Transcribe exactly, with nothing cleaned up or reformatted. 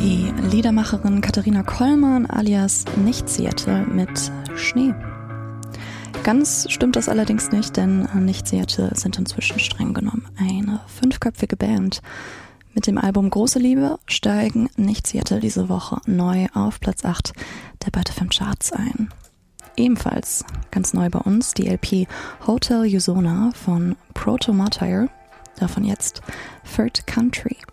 Die Liedermacherin Katharina Kollmann alias Nicht Seattle mit Schnee. Ganz stimmt das allerdings nicht, denn Nicht Seattle sind inzwischen streng genommen eine fünfköpfige Band. Mit dem Album Große Liebe steigen Nicht Seattle diese Woche neu auf Platz acht der Beute F M Charts ein. Ebenfalls ganz neu bei uns die L P Hotel Usona von Proto Martyr, davon jetzt Third Country.